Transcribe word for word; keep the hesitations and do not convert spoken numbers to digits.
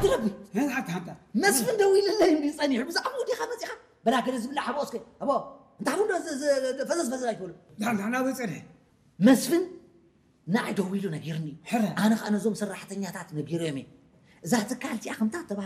وحياة ربي هين حتى حتى مسفن دويل الله يمدي صنيع بس عمو دي خمس يخا بلا كده زبل حبوسك أبو أنت عمو فزز فزز يقول لا لا أنا بتصير مسفن نعي دويلو نجيرني حرا أنا أنا زوم سرحتني هتعت نبيرمي إذا هتكالتي أخم تات